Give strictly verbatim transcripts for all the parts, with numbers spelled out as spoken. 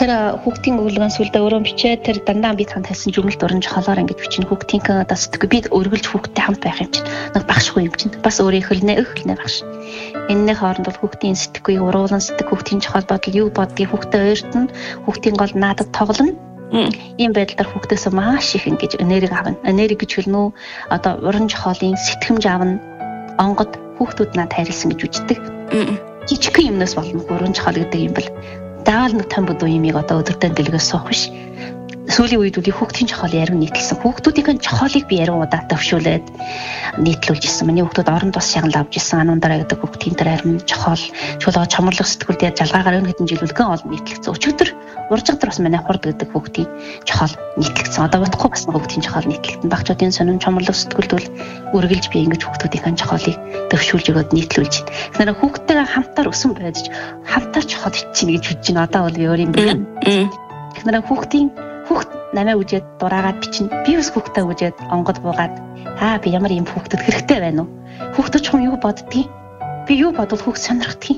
Тэр хүүхдийн өгүүлгэн сүлдө өөрөө бичээ тэр дандаа би танд хэлсэн жүгнэлт оронж холоор ингэж бичнэ хүүхдийн одоо сэтгэв би өргөлж хүүхдтэй хамт байх юм чинь нэг багшгүй юм чинь бас өөрөө хөлнөө хөлнөө багш. Энэний хооронд бол хүүхдийн сэтгэвийг уруулан сэтгэх хүүхдийн чухал бодол юу бодгийг хүүхдээ ойртон хүүхдийн гол наадад тоглоно. Ийм байдлаар хүүхдээс маш их ингэж энерги авна. Энерги гэж хэлнэ үү? Одоо оронж хоолын сэтгэмж авна. Онгод хүүхдүүд надад хайрлсан гэж үздэг. Жижигхэн юмнаас болно оронж хоол гэдэг юм бол даавал нэг том бодоо юмыг одоо өдөртөө дэлгээс суух биш. Сүүлийн үед үгүй хүүхдийн чохол яруу нийтлсэн. Хүүхдүүдийн чохолыг би яруу удаа төвшүүлээд нийтлүүлж ирсэн. Миний хүүхдүүд оронд бас шагнал авч ирсэн. Ануундараа гэдэг хүүхдийн тэр харин чохол, чулуу чамрлах сэтгүүл дээр жалгаагаар өн хэдэн жил үлгэн олон нийтлэгдсэн. Өчигдөр уржигдөр бас манай хурд гэдэг хүүхдийн чохол нийтлэгдсэн. Одоо бодохгүй бас нэг хүүхдийн чохол нийтлэгдэн. Багчуудын сонин чамрлах сэтгүүлд бол үргэлж би ингэж хүүхдүүдийн чохолыг төвшүүлж өгөөд нийтлүүлж байна. Тэгэхээр хүүхдтэйгээ хамтаар өсөн байж хамтаар чохол иччихнэ гэж хүж байна. Одоо бол би өөр юм байна. Тэгэхээр хүүхдийн хүүхд намаа үжээд дураагаад бичнэ. Би бас хүүхдээ үжээд онгод буугаад аа би ямар юм хүүхдэд хэрэгтэй байна уу? Хүүхдэд ч юм юу боддгийг? Би юу бодвол хүүхд сонирхдгийг?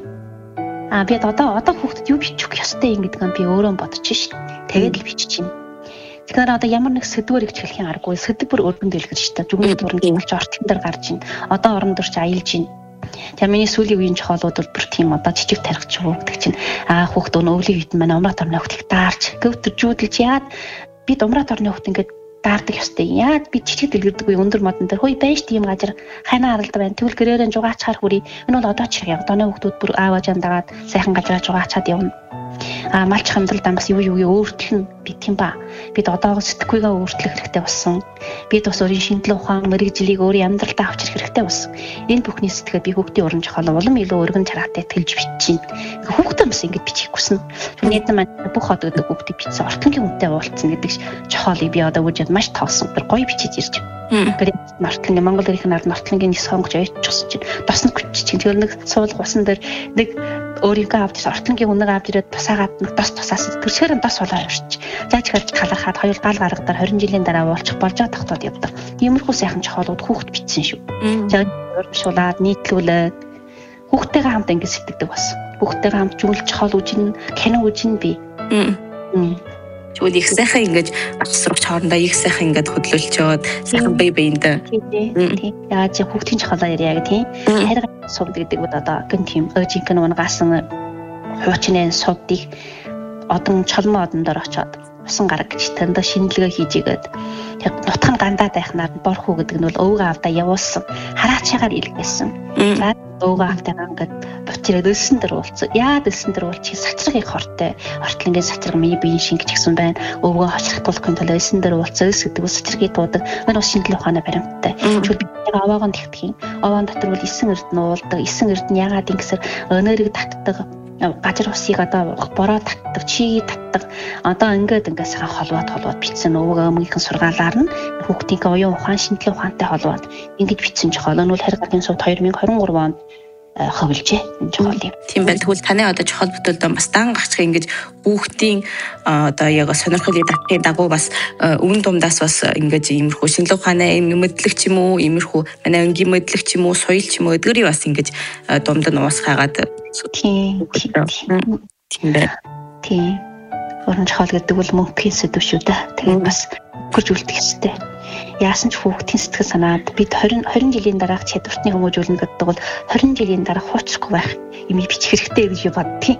Аа би одоо одоо хүүхдэд юу бичих ёстой юм гэдэг нь би өөрөө бодож шин. Тэгээд л бичиж чинь. Тэгэхээр одоо ямар нэг сэдвэр их хэлхийн аргагүй сэдв бүр өргөн дэлгэр штэ. Зүгний дуранд болж ортон дээр гарч ийн. Одоо орон дөрч аялж ийн. Тэгээ миний сүүлийн үеийн чохолууд бол бүр тийм одоо жижиг тархич хүүгдэг чинь аа хүүхд өн өвлийн үед маань умраа торны хүүхдийг даарч гөвтөржүүдэлж яад би умраа торны хүүхд ингээд даардаг ёстой яад би жижиг дэлгэрдэг үе өндөр модон дээр хөөе байж тийм газар ханаа аралд байна тэгвэл гэрээрэн жугаачаар хүрий энэ бол одоо ч яг одооны хүүхдүүд бүр аав ажаан дагаад сайхан газараа жугаачаад явна. А малч хандалдаа бас юу юу өөрчлөн бит юм ба. Бид одоогоо сэтгэхүйгээ өөрчлөх хэрэгтэй болсон. Бид бас өөрийн шинжлэх ухаан мэрэгжлийг өөрийн амьдралдаа авчрах хэрэгтэй болсон. Энэ бүхний сэтгэхэд би хүүхдийн уран чухал улам илүү өргөн чараатай тэлж бичиж байна. Хүүхдэн бас ингэж бичих хүснэ. Түүнийд маань бүх хот гэдэг хүүхдийг бичсэн ортонгийн үнэтэй уулцсан гэдэг чухалыг би одоо үжид маш тоосон. Тэр гоё бичиж ирж байна. Тэгээд нортлонгийн Монгол эрх нарт нортлонгийн нис сонгож ойччихсан чинь тосно хүч чинь тэр нэг суулга усан дээр нэг өөрийнхөө авч ортонгийн үнэг авч ирээд тусаагаад нэг тос тусаас төрсгөр нь тос болоо явчих. Зааж харж талархаад хоёр гал гаргадаар двадцать жилийн дараа уулчих болж байгаа тогтоод явдаг. Иймэрхүү сайхан чохолууд хүүхд бичсэн шүү. За урьдчилаад нийтлүүлээд хүүхдтэйгээ хамт ингэ сэтгэдэг бас. Хүүхдтэйгээ хамт жүгэл чохол үжин, кино үжин би. Тэгвэл их сайхан ингэж багсрууч хоорондоо их сайхан ингэж хөдлөлчөөд сайхан бие биендээ. Тийм. Яа чи хүүхдийн чохолоо яриа гэх тийм. Харин сувд гэдэг нь одоо гэн тийм өжинхэн унгасан хуучны сувдыг одон чолмоо одон дээр очоод усан гараг гэж тэнд шинэлгээ хийж игээд яг нутхан гандаа дайхнаар борхуу гэдэг нь бол өвгөө авдаа явуулсан хараачаагаар илгээсэн. За өвгөө автаа ингээд бутирээд өссөн дэр уулцсан. Яад өссөн дэр уулчих сачраг их хортой. Ортлонгийн сачраг миний биеийн шингэж гисэн байна. Өвгөө хочлохтуулахын тулд өссөн дэр уулцсан өс гэдэг сачрагыг дуудаг. Энэ бас шинжлэх ухааны баримттай. Тэгвэл бид яг овоогоо тэгтгэхийн. Овоон дотор бол эсэн эрд нь уулдаг. Эсэн эрд нь ягаад ингэсэр өнөөрийг татдаг. Газар усыг одоо бороо татдаг, чигийг татдаг. Одоо ингээд ингээд сайхан холбоод холбоод бичсэн өвгөө өмнгийн сургаалаар нь хүүхдийн оюун ухаан шинжлэх ухаантай холбоод ингэж бичсэн чохол. Энэ бол харьцагын сувд two thousand twenty-three онд хөвлөжээ энэ чохол юм. Тийм байна. Тэгвэл таны одоо чохол бүтээлдээ бас дан гахчих ингэж хүүхдийн одоо яг сонирхлын татгын дагуу бас өвн думдаас бас ингэж иймэрхүү шинжлэх ухааны мэдлэг ч юм уу, иймэрхүү манай өнгийн мэдлэг ч юм уу, соёл ч юм уу эдгэрийг бас ингэж думд нь уусгаагаад тийм тийм байна. Тийм. Уран чохол гэдэг бол мөнхийн сэдв шүү дээ. Тэгээд бас гүрж үлдэх ёстой. Яасан ч хүүхдийн сэтгэл санаад бид twenty twenty жилийн дараах чадвартны хүмүүжүүлнэ гэдэг бол twenty жилийн дараа хуучрахгүй байх юм бичих хэрэгтэй гэж боддгийг.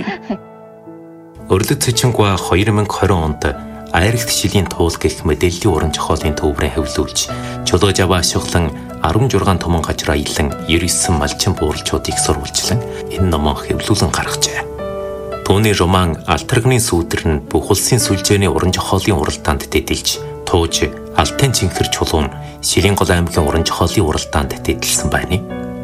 Өрлөг Цэчингва two thousand twenty онд Айрагт жилийн туул гэх мэдээллийн уран чохолын төврийн хэвлүүлж чулуу жаваа шуглан sixteen томон гажир аялан ninety-nine малчин бууралчуудыг сурвалжлан энэ номон хэвлүүлэн гаргажээ. Түүний роман Алтарганы сүүдэр нь бүх улсын сүлжээний уран чохолын уралдаанд тэтэлж тууж Алтан Чинхэр чулуун Шилэнгол аймгийн уран чохолын уралдаанд тэтэлсэн байна.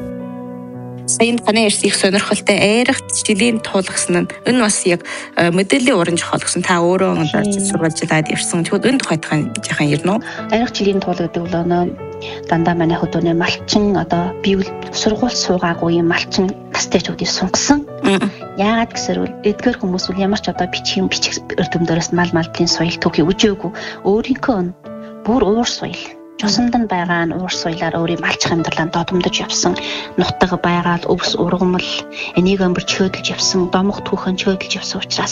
Сайн таны ирс их сонирхолтой Айрагт жилийн туул гэсэн нь энэ бас яг мэдээллийн уран чохол гэсэн та өөрөө сурвалжлаад ирсэн. Тэгвэл энэ тухайтхан жаахан ярина уу? Айрагт жилийн туул гэдэг бол нөө дандаа манай хөдөөний малчин одоо бивэл сургууль суугаагүй юм малчин настайчуудыг сунгасан. Яагаад гэсэрвэл эдгээр хүмүүс бол ямар ч одоо бичих юм бичих өрдөмдөрөөс мал малын соёл төгөө үжээгүй өөрийнхөө бүр уур соёл Жусамд нь байгаа нь уур соёлоор өөрийн малчих амьдралаа додомдож явсан. Нутаг байгаал өвс ургамал энийг өмбөр чөөдөлж явсан, домог түүхэн чөөдөлж явсан учраас